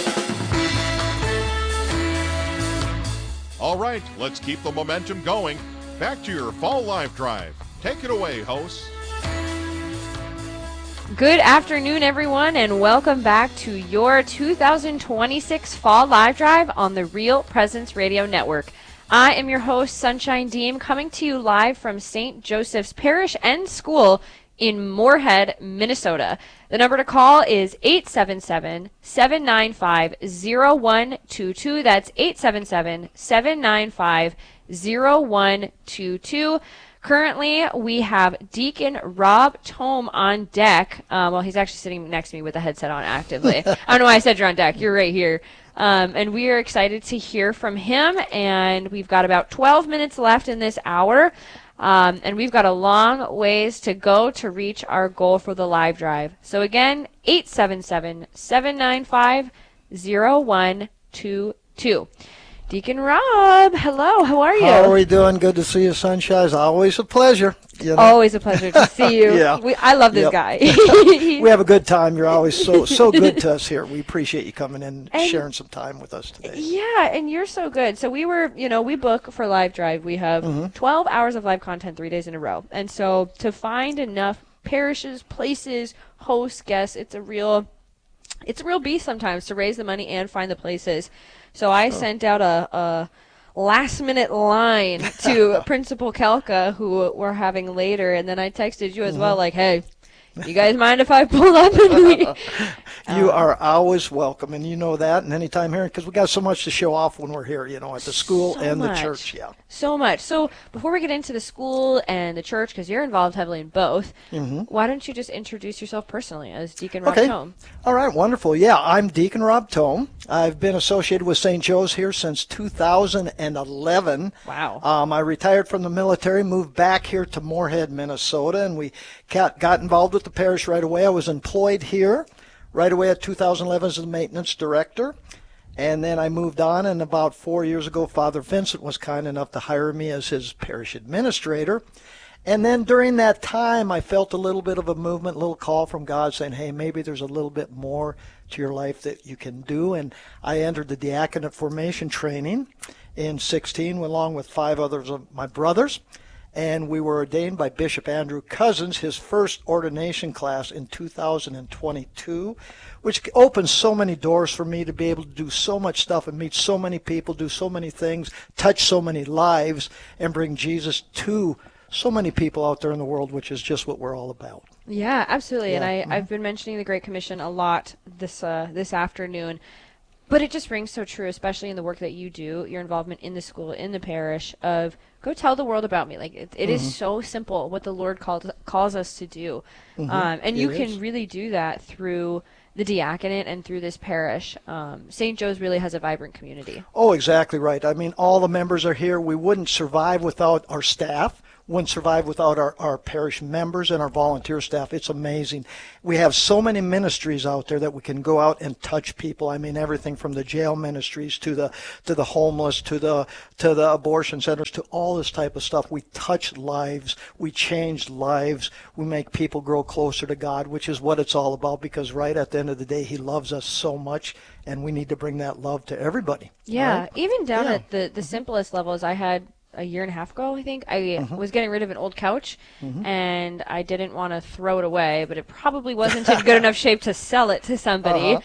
Speaker 3: All right, let's keep the momentum going. Back to your Fall Live Drive. Take it away, hosts.
Speaker 2: Good afternoon, everyone, and welcome back to your 2026 Fall Live Drive on the Real Presence Radio Network. I am your host, Sunshine Deem, coming to you live from St. Joseph's Parish and School in Moorhead, Minnesota. The number to call is 877-795-0122. That's 877-795-0122. Currently, we have Deacon Rob Tome on deck. Well, he's actually sitting next to me with the headset on actively. I don't know why I said you're on deck. You're right here. And we are excited to hear from him. And we've got about 12 minutes left in this hour. And we've got a long ways to go to reach our goal for the live drive. So again, 877-795-0122. Deacon Rob, hello, how are you?
Speaker 11: How are we doing? Good to see you, Sunshine. It's always a pleasure. You know?
Speaker 2: Always a pleasure to see you.
Speaker 11: Yeah.
Speaker 2: I love this guy.
Speaker 11: We have a good time. You're always so good to us here. We appreciate you coming in and sharing some time with us today.
Speaker 2: Yeah, and you're so good. So we book for Live Drive. We have 12 hours of live content 3 days in a row. And so to find enough parishes, places, hosts, guests, it's a real beast sometimes to raise the money and find the places. So I sent out a last-minute line to Principal Kelka, who we're having later, and then I texted you as well, like, hey, you guys mind if I pull up?
Speaker 11: You are always welcome, and you know that, and anytime here, because we got so much to show off when we're here, at the school and the church. Yeah.
Speaker 2: So much. So before we get into the school and the church, because you're involved heavily in both, why don't you just introduce yourself personally as Deacon Rob Tome?
Speaker 11: All right, wonderful. Yeah, I'm Deacon Rob Tome. I've been associated with St. Joe's here since 2011.
Speaker 2: Wow.
Speaker 11: I retired from the military, moved back here to Moorhead, Minnesota, and we got involved with the parish right away. I was employed here right away at 2011 as the maintenance director. And then I moved on, and about 4 years ago, Father Vincent was kind enough to hire me as his parish administrator. And then during that time, I felt a little bit of a movement, a little call from God saying, hey, maybe there's a little bit more to your life that you can do. And I entered the diaconate formation training in 16, along with 5 others of my brothers. And we were ordained by Bishop Andrew Cousins, his first ordination class in 2022, which opened so many doors for me to be able to do so much stuff and meet so many people, do so many things, touch so many lives, and bring Jesus to so many people out there in the world, which is just what we're all about.
Speaker 2: Yeah, absolutely.
Speaker 11: Yeah.
Speaker 2: And I've been mentioning the Great Commission a lot this afternoon. But it just rings so true, especially in the work that you do, your involvement in the school, in the parish, of go tell the world about me. Like it is so simple what the Lord calls us to do. And you can really do that through the diaconate and through this parish. St. Joe's really has a vibrant community.
Speaker 11: Oh, exactly right. I mean, all the members are here. We wouldn't survive without our staff. Wouldn't survive without our parish members and our volunteer staff. It's amazing. We have so many ministries out there that we can go out and touch people. I mean, everything from the jail ministries to the homeless to the abortion centers to all this type of stuff. We touch lives. We change lives. We make people grow closer to God, which is what it's all about, because right at the end of the day, He loves us so much, and we need to bring that love to everybody.
Speaker 2: Yeah,
Speaker 11: right?
Speaker 2: even down at the simplest levels. I had a year and a half ago, I think, I was getting rid of an old couch, and I didn't want to throw it away, but it probably wasn't in good enough shape to sell it to somebody.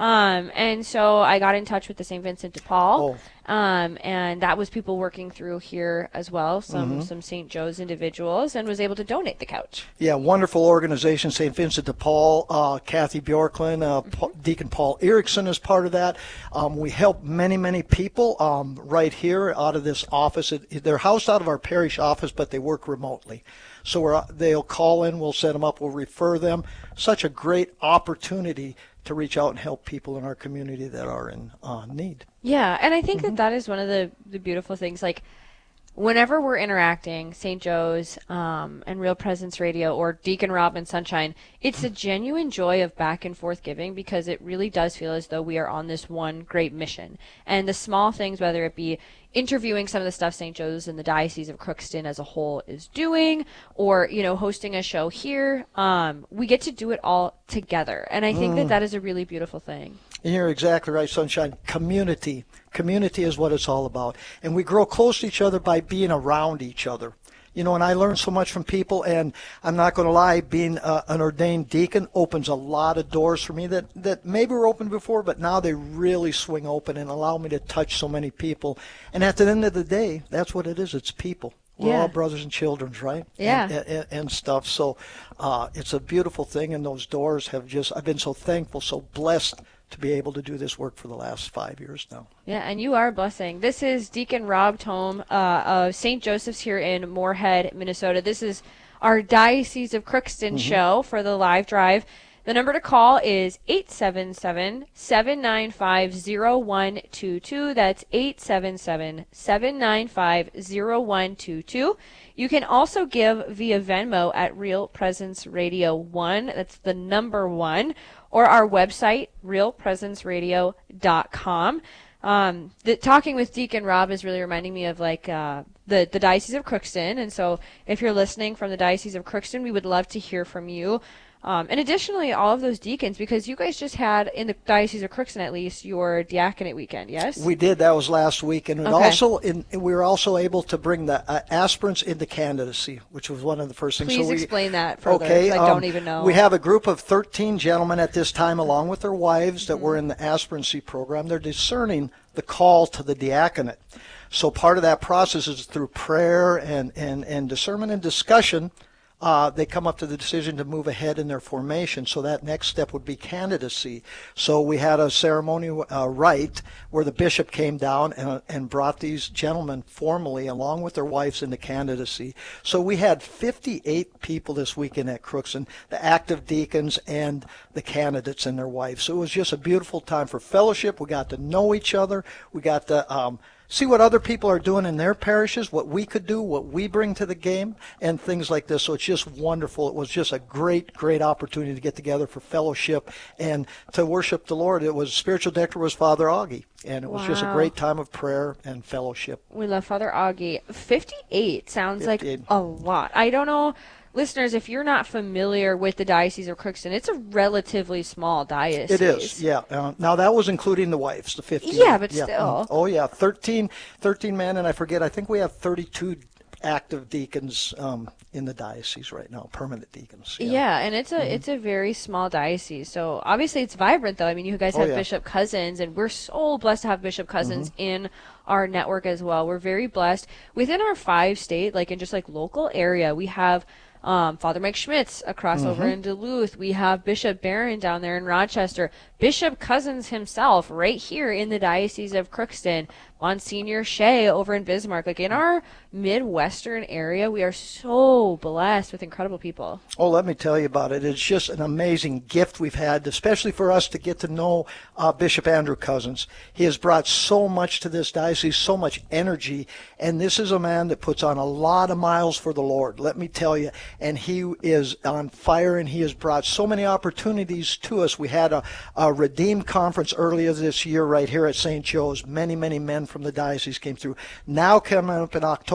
Speaker 2: And so I got in touch with the St. Vincent de Paul, and that was people working through here as well, some St. Joe's individuals, and was able to donate the couch.
Speaker 11: Yeah, wonderful organization, St. Vincent de Paul. Kathy Bjorklund, Deacon Paul Erickson is part of that. We help many, many people right here out of this office. They're housed out of our parish office, but they work remotely. So they'll call in, we'll set them up, we'll refer them. Such a great opportunity to reach out and help people in our community that are in need.
Speaker 2: Yeah, and I think that is one of the beautiful things. Like, whenever we're interacting, St. Joe's and Real Presence Radio or Deacon Rob and Sunshine, it's a genuine joy of back and forth giving because it really does feel as though we are on this one great mission. And the small things, whether it be interviewing some of the stuff St. Joe's and the Diocese of Crookston as a whole is doing, or, hosting a show here, we get to do it all together. And I think that is a really beautiful thing.
Speaker 11: And you're exactly right, Sunshine. Community. Community is what it's all about. And we grow close to each other by being around each other. And I learn so much from people, and I'm not going to lie, being an ordained deacon opens a lot of doors for me that maybe were open before, but now they really swing open and allow me to touch so many people. And at the end of the day, that's what it is. It's people. We're all brothers and children, right?
Speaker 2: Yeah.
Speaker 11: And stuff. So it's a beautiful thing, and those doors I've been so thankful, so blessed to be able to do this work for the last 5 years now.
Speaker 2: Yeah, and you are a blessing. This is Deacon Rob Tome of St. Joseph's here in Moorhead, Minnesota. This is our Diocese of Crookston show for the live drive. The number to call is 877-795-0122. That's 877-795-0122. You can also give via Venmo at Real Presence Radio 1. That's the number 1. Or our website, realpresenceradio.com. Talking with Deacon Rob is really reminding me of the Diocese of Crookston. And so if you're listening from the Diocese of Crookston, we would love to hear from you. And additionally, all of those deacons, because you guys just had, in the Diocese of Crookston at least, your diaconate weekend, yes?
Speaker 11: We did. That was last week. And we were also able to bring the aspirants into candidacy, which was one of the first things.
Speaker 2: Please explain that further, because I don't even know.
Speaker 11: We have a group of 13 gentlemen at this time, along with their wives, that were in the aspirancy program. They're discerning the call to the diaconate. So part of that process is through prayer and discernment and discussion. They come up to the decision to move ahead in their formation. So that next step would be candidacy. So we had a ceremony rite where the bishop came down and brought these gentlemen formally, along with their wives, into candidacy. So we had 58 people this weekend at Crookston, the active deacons and the candidates and their wives. So it was just a beautiful time for fellowship. We got to know each other. We got to see what other people are doing in their parishes, what we could do, what we bring to the game, and things like this. So it's just wonderful. It was just a great, great opportunity to get together for fellowship and to worship the Lord. It was spiritual director was Father Augie, and it was just a great time of prayer and fellowship.
Speaker 2: We love Father Augie. 58 sounds like a lot. I don't know. Listeners, if you're not familiar with the Diocese of Crookston, it's a relatively small diocese.
Speaker 11: It is, yeah. Now, that was including the wives, the 15.
Speaker 2: Yeah, but still.
Speaker 11: Oh, yeah, 13 men, and I think we have 32 active deacons in the diocese right now, permanent deacons.
Speaker 2: Yeah, and it's a very small diocese. So obviously it's vibrant, though. I mean, you guys have Bishop Cousins, and we're so blessed to have Bishop Cousins in our network as well. We're very blessed. Within our 5-state, in just local area, we have Father Mike Schmitz across over in Duluth. We have Bishop Barron down there in Rochester. Bishop Cousins himself right here in the Diocese of Crookston. Monsignor Shea over in Bismarck. In our Midwestern area, we are so blessed with incredible people.
Speaker 11: Oh, let me tell you about it. It's just an amazing gift we've had, especially for us to get to know Bishop Andrew Cousins. He has brought so much to this diocese, so much energy, and this is a man that puts on a lot of miles for the Lord, let me tell you. And he is on fire, and he has brought so many opportunities to us. We had a Redeemed conference earlier this year right here at St. Joe's. Many, many men from the diocese came through. Now coming up in October,